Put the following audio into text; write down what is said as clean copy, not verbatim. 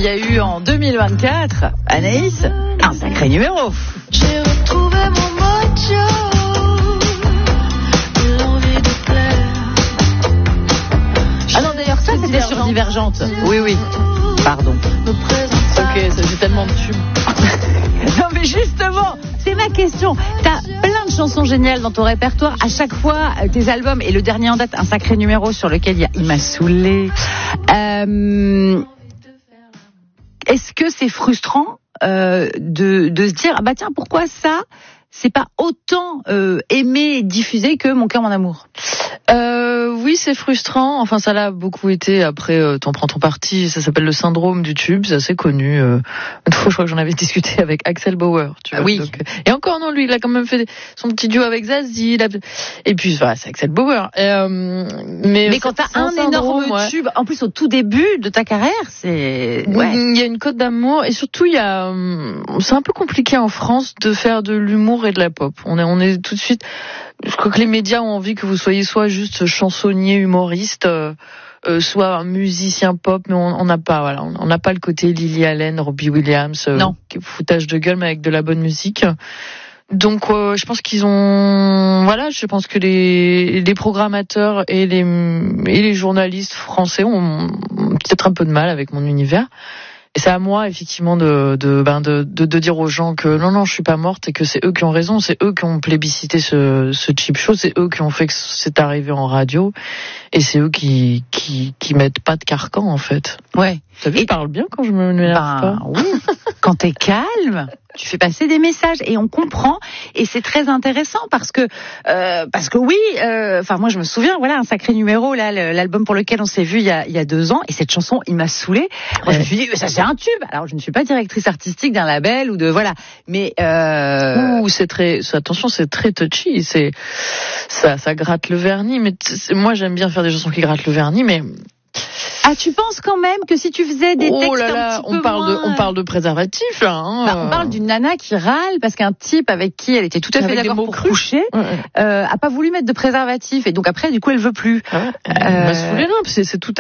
y a eu en 2024, Anaïs, un sacré numéro. J'ai retrouvé mon mojo, l'envie de plaire. Ah non, d'ailleurs, ça c'était sur Divergente. Oui. Pardon. Ok, ça fait tellement de tubes. Non mais justement, c'est ma question. T'as plein de chansons géniales dans ton répertoire. À chaque fois, tes albums, et le dernier en date, un sacré numéro sur lequel il m'a saoulé. Est-ce que c'est frustrant de se dire, ah bah tiens, pourquoi ça, c'est pas autant aimé et diffusé que Mon cœur, mon amour? Oui, c'est frustrant. Enfin, ça l'a beaucoup été. Après, T'en prends ton parti. Ça s'appelle le syndrome du tube. C'est assez connu. Une fois, je crois que j'en avais discuté avec Axel Bauer. Tu vois, oui. Donc, et encore, non, lui, il a quand même fait son petit duo avec Zazie. Et puis, voilà, c'est Axel Bauer. Mais quand t'as un énorme tube, en plus au tout début de ta carrière, c'est... Ouais. Il y a une cote d'amour. Et surtout, c'est un peu compliqué en France de faire de l'humour et de la pop. On est tout de suite... Je crois que les médias ont envie que vous soyez soit juste chansonnier, humoriste, soit un musicien pop, mais on n'a pas, voilà, on n'a pas le côté Lily Allen, Robbie Williams, foutage de gueule, mais avec de la bonne musique. Donc, je pense je pense que les programmateurs et les journalistes français ont peut-être un peu de mal avec mon univers. Et c'est à moi, effectivement, de dire aux gens que non, je suis pas morte et que c'est eux qui ont raison, c'est eux qui ont plébiscité ce cheap show, c'est eux qui ont fait que c'est arrivé en radio, et c'est eux qui mettent pas de carcan, en fait. Ouais. T'as vu, je parle bien quand je me m'énerve pas. Oui. Quand t'es calme, tu fais passer des messages et on comprend, et c'est très intéressant parce que oui, moi je me souviens, voilà, un sacré numéro là, l'album pour lequel on s'est vu il y a 2 ans, et cette chanson, il m'a saoulée. Moi je me suis dit, ça c'est un tube. Alors je ne suis pas directrice artistique d'un label ou de voilà, mais c'est très, attention, c'est très touchy, ça gratte le vernis, mais moi j'aime bien faire des chansons qui grattent le vernis, mais ah, tu penses quand même que si tu faisais des textes un petit peu on parle de préservatif là, hein. On parle d'une nana qui râle parce qu'un type avec qui elle était tout à fait d'accord pour coucher a pas voulu mettre de préservatif, et donc après du coup elle veut plus. Elle m'a saoulée, non, c'est tout